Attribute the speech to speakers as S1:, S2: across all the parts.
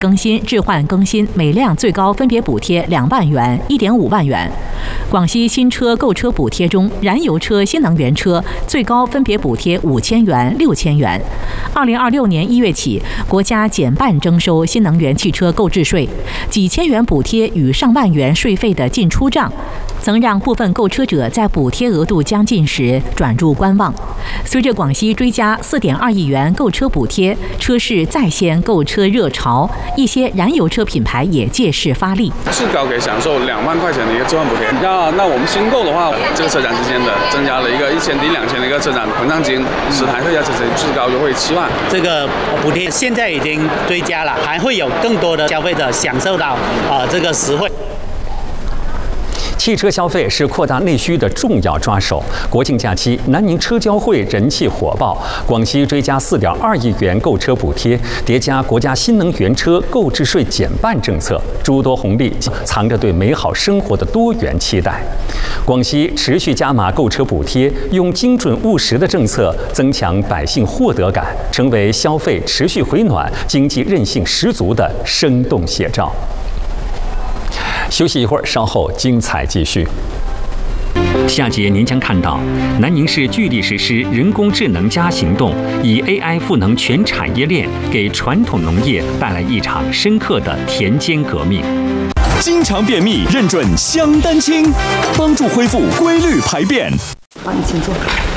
S1: 更新、置换更新每辆最高分别补贴2万元、1.5万元。广西新车购车补贴中，燃油车、新能源车最高分别补贴5000元、6000元。2026年1月起，国家减半征收新能源汽车购置税，几千元补贴与上万元税费的进出账，曾让部分购车者在补贴额度将近时转入观望。随着广西追加4.2亿元购车补贴，车市再掀购车热潮，一些燃油车品牌也借势发力，
S2: 至高可以享受2万块钱的一个置换补贴。那我们新购的话，这个车展之间的增加了一个1000抵2000的一个车展膨胀金，10台特价车型至高优惠7万。
S3: 这个补贴现在已经追加了，还会有更多的消费者享受到这个实惠。
S4: 汽车消费是扩大内需的重要抓手。国庆假期，南宁车交会人气火爆，广西追加4.2亿元购车补贴，叠加国家新能源车购置税减半政策，诸多红利藏着对美好生活的多元期待。广西持续加码购车补贴，用精准务实的政策增强百姓获得感，成为消费持续回暖、经济韧性十足的生动写照。休息一会儿，稍后精彩继续。下节您将看到，南宁市聚力实施人工智能+行动，以 AI 赋能全产业链，给传统农业带来一场深刻的田间革命。
S5: 经常便秘，认准香丹清，帮助恢复规律排便。
S6: 好，你请坐。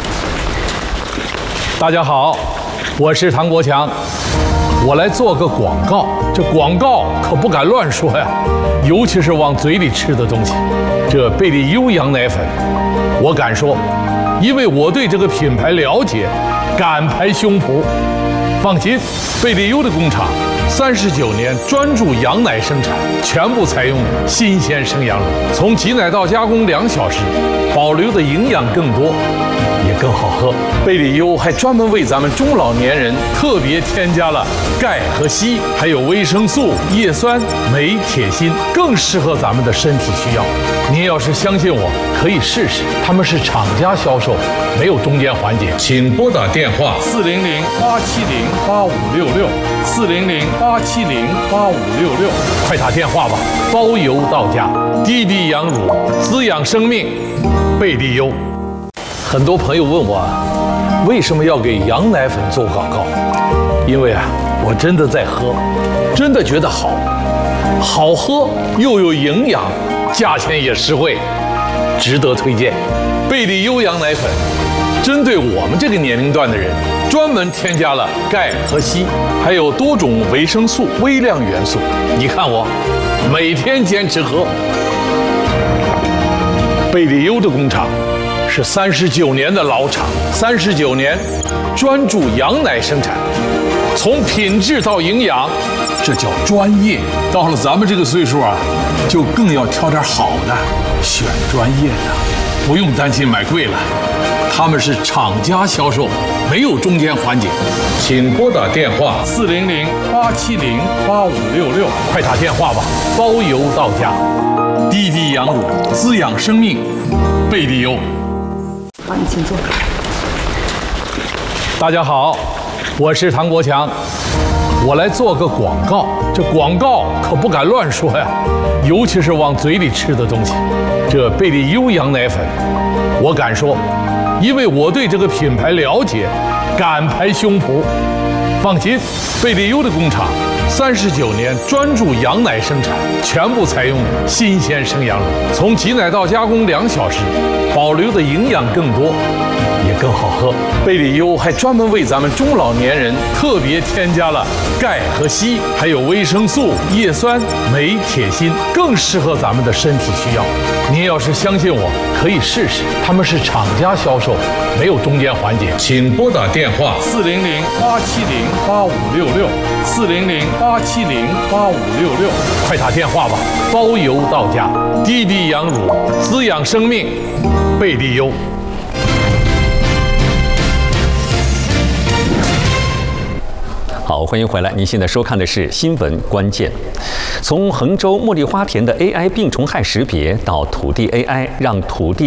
S7: 大家好，我是唐国强，我来做个广告。这广告可不敢乱说呀，尤其是往嘴里吃的东西。这贝利优羊奶粉，我敢说，因为我对这个品牌了解，敢拍胸脯。放心，贝利优的工厂39年专注羊奶生产，全部采用新鲜生羊乳，从挤奶到加工2小时，保留的营养更多，也更好喝。贝利优还专门为咱们中老年人特别添加了钙和硒，还有维生素、叶酸、镁、铁、锌，更适合咱们的身体需要。您要是相信我，可以试试。他们是厂家销售，没有中间环节。请拨打电话400-870-8566，400-870-8566，快打电话吧，包邮到家。滴滴羊乳，滋养生命，贝利优。很多朋友问我，为什么要给羊奶粉做广告？因为我真的在喝，真的觉得好喝又有营养，价钱也实惠，值得推荐。贝利优羊奶粉针对我们这个年龄段的人，专门添加了钙和硒，还有多种维生素、微量元素。你看我每天坚持喝。贝利优的工厂是39年的老厂，39年专注羊奶生产，从品质到营养，这叫专业。到了咱们这个岁数就更要挑点好的，选专业的，不用担心买贵了。他们是厂家销售，没有中间环节。请拨打电话400-870-8566，快打电话吧，包邮到家。滴滴羊乳，滋养生命，贝利优。
S6: 好，你请坐。
S7: 大家好，我是唐国强，我来做个广告。这广告可不敢乱说呀，尤其是往嘴里吃的东西。这贝利优羊奶粉，我敢说，因为我对这个品牌了解，敢拍胸脯。放心，贝利优的工厂39年专注羊奶生产，全部采用新鲜生羊乳，从挤奶到加工2小时，保留的营养更多，也更好喝。贝利优还专门为咱们中老年人特别添加了钙和硒，还有维生素、叶酸、镁、铁、锌，更适合咱们的身体需要。您要是相信我，可以试试。他们是厂家销售，没有中间环节。请拨打电话400-870-8566，400-870-8566，快打电话吧，包邮到家。滴滴羊乳，滋养生命，贝利优。
S4: 好，欢迎回来。您现在收看的是新闻关键。从衡州茉莉花田的 AI 病虫害识别到土地 AI，让土地